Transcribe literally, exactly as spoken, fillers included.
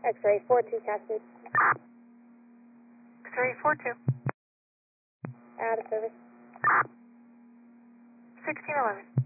X-ray four two Cascade. X-ray four two. Out of service. sixteen eleven.